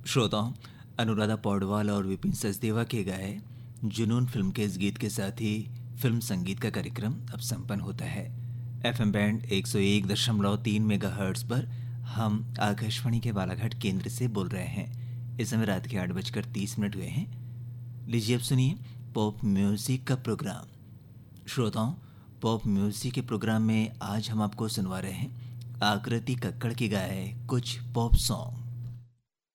श्रोताओं, अनुराधा पौडवाल और विपिन सचदेवा के गाए जुनून फिल्म के इस गीत के साथ ही फिल्म संगीत का कार्यक्रम अब संपन्न होता है। एफएम बैंड 101.3 मेगाहर्ट्ज पर हम आकाशवाणी के बालाघाट केंद्र से बोल रहे हैं। इस समय रात के 8:30 हुए हैं। लीजिए अब सुनिए पॉप म्यूजिक का प्रोग्राम। श्रोताओं, पॉप म्यूजिक के प्रोग्राम में आज हम आपको सुनवा रहे हैं आकृति कक्कड़ के गाए कुछ पॉप सॉन्ग।